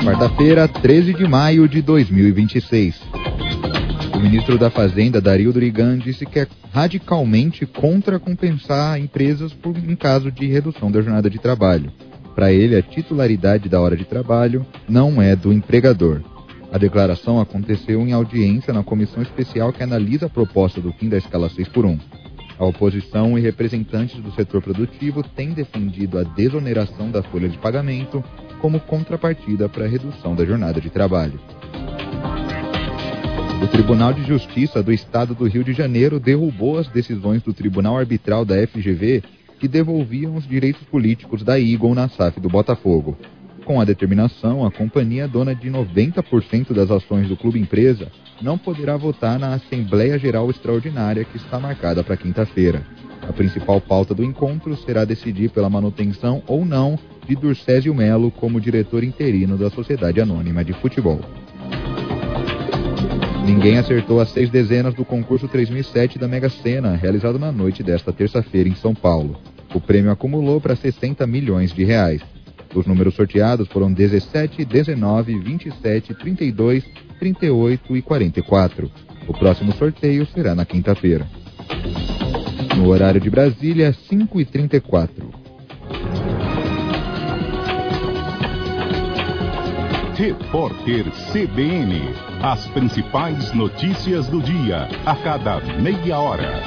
Quarta-feira, 13 de maio de 2026. O ministro da Fazenda, Dario Durigan, disse que é radicalmente contra compensar empresas em caso de redução da jornada de trabalho. Para ele, a titularidade da hora de trabalho não é do empregador. A declaração aconteceu em audiência na comissão especial que analisa a proposta do fim da escala 6x1. A oposição e representantes do setor produtivo têm defendido a desoneração da folha de pagamento como contrapartida para a redução da jornada de trabalho. O Tribunal de Justiça do Estado do Rio de Janeiro derrubou as decisões do Tribunal Arbitral da FGV que devolviam os direitos políticos da Eagle na SAF do Botafogo. Com a determinação, a companhia dona de 90% das ações do clube empresa não poderá votar na Assembleia Geral Extraordinária que está marcada para quinta-feira. A principal pauta do encontro será decidir pela manutenção ou não de Durcésio Melo como diretor interino da Sociedade Anônima de Futebol. Ninguém acertou as 6 dezenas do concurso 3007 da Mega Sena, realizado na noite desta terça-feira em São Paulo. O prêmio acumulou para 60 milhões de reais. Os números sorteados foram 17, 19, 27, 32, 38 e 44. O próximo sorteio será na quinta-feira. No horário de Brasília, 5h34. Repórter CBN. As principais notícias do dia, a cada meia hora.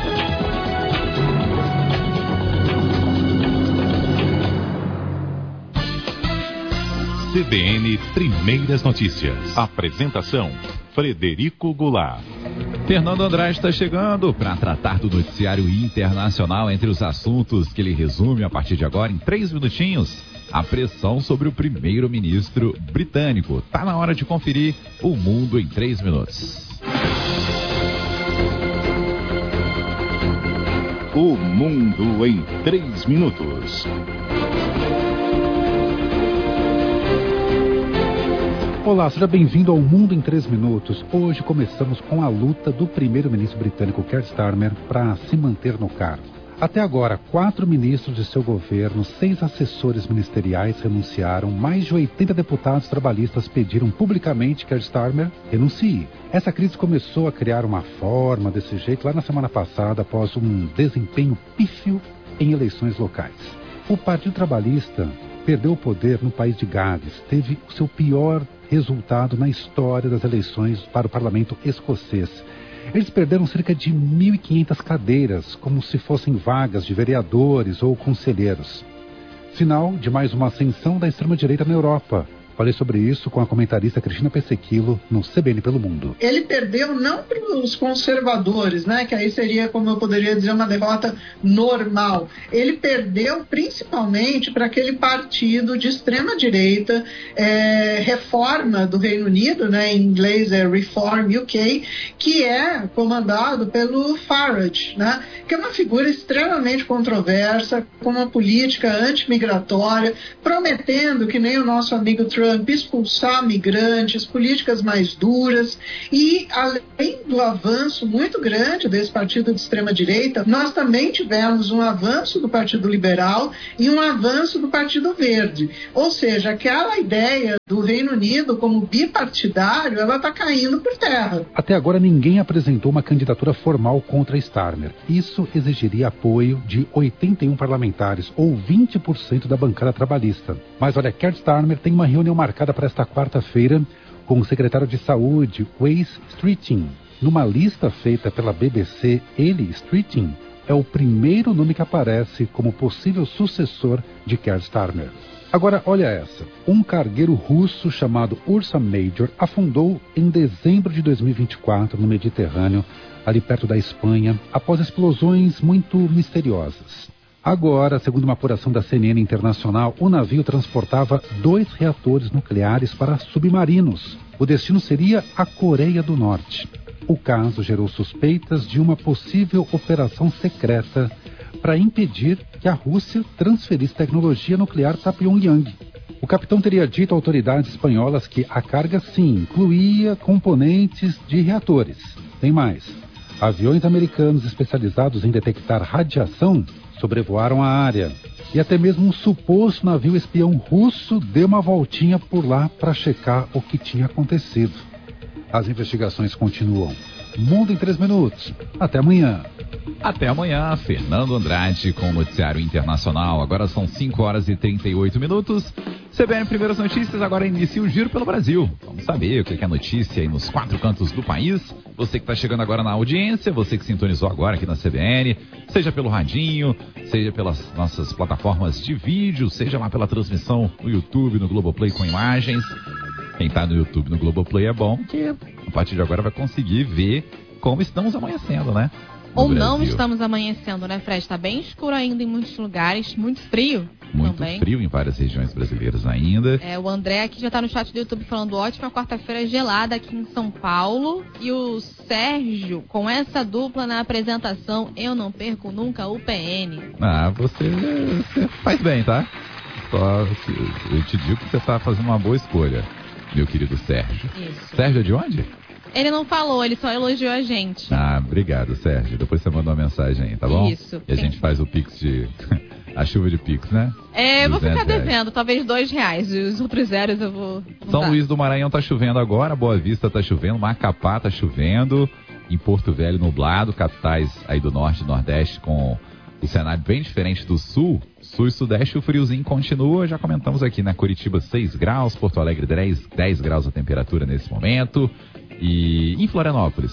CBN Primeiras Notícias. Apresentação: Frederico Goulart. Fernando Andrade está chegando para tratar do noticiário internacional. Entre os assuntos que ele resume a partir de agora em 3 minutinhos, a pressão sobre o primeiro-ministro britânico. Tá na hora de conferir o mundo em 3 minutos. O mundo em 3 minutos. Olá, seja bem-vindo ao Mundo em 3 Minutos. Hoje começamos com a luta do primeiro-ministro britânico Keir Starmer para se manter no cargo. Até agora, 4 ministros de seu governo, 6 assessores ministeriais renunciaram, mais de 80 deputados trabalhistas pediram publicamente que Keir Starmer renuncie. Essa crise começou a criar uma forma desse jeito lá na semana passada, após um desempenho pífio em eleições locais. O Partido Trabalhista perdeu o poder no país de Gales, teve o seu pior resultado na história das eleições para o parlamento escocês. Eles perderam cerca de 1.500 cadeiras, como se fossem vagas de vereadores ou conselheiros. Sinal de mais uma ascensão da extrema-direita na Europa. Falei sobre isso com a comentarista Cristina Pessequilo no CBN Pelo Mundo. Ele perdeu não para os conservadores, né, que aí seria, como eu poderia dizer, uma derrota normal. Ele perdeu principalmente para aquele partido de extrema-direita, Reforma do Reino Unido, né, em inglês é Reform UK, que é comandado pelo Farage, né, que é uma figura extremamente controversa, com uma política antimigratória, prometendo, que nem o nosso amigo Trump, expulsar migrantes, políticas mais duras. E além do avanço muito grande desse partido de extrema-direita, nós também tivemos um avanço do Partido Liberal e um avanço do Partido Verde. Ou seja, aquela ideia do Reino Unido como bipartidário, ela está caindo por terra. Até agora ninguém apresentou uma candidatura formal contra Starmer. Isso exigiria apoio de 81 parlamentares, ou 20% da bancada trabalhista. Mas olha, Keir Starmer tem uma reunião marcada para esta quarta-feira com o secretário de Saúde, Wes Streeting. Numa lista feita pela BBC, ele, Streeting, é o primeiro nome que aparece como possível sucessor de Keir Starmer. Agora, olha essa. Um cargueiro russo chamado Ursa Major afundou em dezembro de 2024 no Mediterrâneo, ali perto da Espanha, após explosões muito misteriosas. Agora, segundo uma apuração da CNN Internacional, o navio transportava 2 reatores nucleares para submarinos. O destino seria a Coreia do Norte. O caso gerou suspeitas de uma possível operação secreta para impedir que a Rússia transferisse tecnologia nuclear para Pyongyang. O capitão teria dito a autoridades espanholas que a carga, sim, incluía componentes de reatores. Tem mais. Aviões americanos especializados em detectar radiação sobrevoaram a área. E até mesmo um suposto navio espião russo deu uma voltinha por lá para checar o que tinha acontecido. As investigações continuam. Mundo em 3 minutos. Até amanhã. Até amanhã, Fernando Andrade com o Noticiário Internacional. Agora são 5 horas e 38 minutos. CBN Primeiras Notícias agora inicia o Giro pelo Brasil. Vamos saber o que é notícia aí nos 4 cantos do país. Você que está chegando agora na audiência, você que sintonizou agora aqui na CBN, seja pelo radinho, seja pelas nossas plataformas de vídeo, seja lá pela transmissão no YouTube, no Globoplay com imagens. Quem está no YouTube, no Globoplay é bom, porque a partir de agora vai conseguir ver como estamos amanhecendo, né? Ou não estamos amanhecendo, né, Fred? Está bem escuro ainda em muitos lugares, muito frio muito também. Frio em várias regiões brasileiras ainda. O André aqui já está no chat do YouTube falando ótima quarta-feira gelada aqui em São Paulo. E o Sérgio, com essa dupla na apresentação, eu não perco nunca o PN. Você faz bem, tá? Eu te digo que você está fazendo uma boa escolha, meu querido Sérgio. Isso. Sérgio é de onde? Ele não falou, ele só elogiou a gente. Obrigado, Sérgio. Depois você mandou uma mensagem aí, tá bom? Isso. E a gente faz o Pix de... a chuva de Pix, né? Vou ficar devendo, talvez R$2. E os outros zeros eu vou... São Luís do Maranhão tá chovendo agora, Boa Vista tá chovendo, Macapá tá chovendo, em Porto Velho nublado, capitais aí do norte e nordeste com o cenário bem diferente do sul. Sul e sudeste o friozinho continua, já comentamos aqui, né? Curitiba 6 graus, Porto Alegre 10 graus a temperatura nesse momento. E em Florianópolis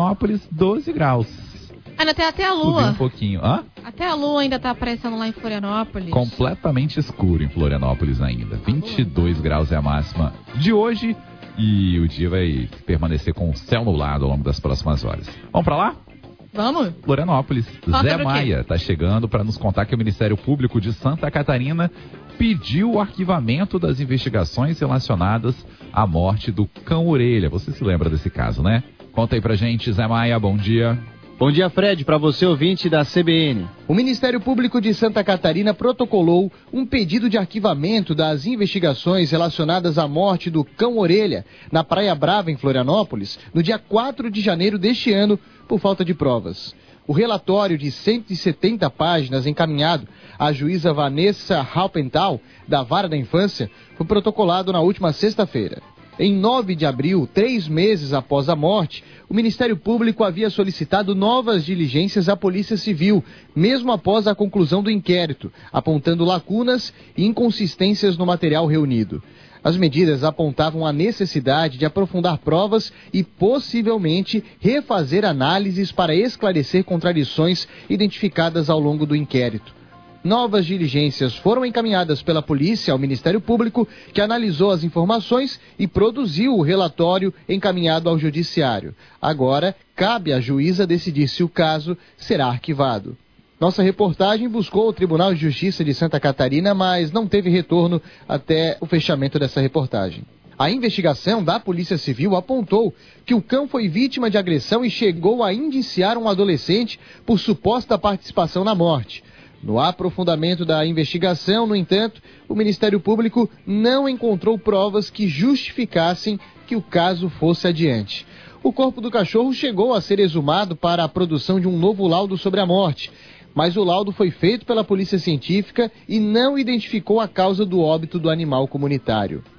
12 graus. Ainda tem até a lua. Subiu um pouquinho. Até a lua ainda tá aparecendo lá em Florianópolis. Completamente escuro em Florianópolis ainda. 22 graus é a máxima de hoje. E o dia vai permanecer com o céu nublado ao longo das próximas horas. Vamos pra lá? Vamos. Florianópolis. Zé Maia tá chegando para nos contar que o Ministério Público de Santa Catarina pediu o arquivamento das investigações relacionadas à morte do cão orelha. Você se lembra desse caso, né? Conta aí pra gente, Zé Maia, bom dia. Bom dia, Fred, para você ouvinte da CBN. O Ministério Público de Santa Catarina protocolou um pedido de arquivamento das investigações relacionadas à morte do cão orelha na Praia Brava, em Florianópolis, no dia 4 de janeiro deste ano, por falta de provas. O relatório de 170 páginas encaminhado à juíza Vanessa Halpenthal, da Vara da Infância, foi protocolado na última sexta-feira. Em 9 de abril, 3 meses após a morte, o Ministério Público havia solicitado novas diligências à Polícia Civil, mesmo após a conclusão do inquérito, apontando lacunas e inconsistências no material reunido. As medidas apontavam a necessidade de aprofundar provas e, possivelmente, refazer análises para esclarecer contradições identificadas ao longo do inquérito. Novas diligências foram encaminhadas pela polícia ao Ministério Público, que analisou as informações e produziu o relatório encaminhado ao Judiciário. Agora, cabe à juíza decidir se o caso será arquivado. Nossa reportagem buscou o Tribunal de Justiça de Santa Catarina, mas não teve retorno até o fechamento dessa reportagem. A investigação da Polícia Civil apontou que o cão foi vítima de agressão e chegou a indiciar um adolescente por suposta participação na morte. No aprofundamento da investigação, no entanto, o Ministério Público não encontrou provas que justificassem que o caso fosse adiante. O corpo do cachorro chegou a ser exumado para a produção de um novo laudo sobre a morte, mas o laudo foi feito pela Polícia Científica e não identificou a causa do óbito do animal comunitário.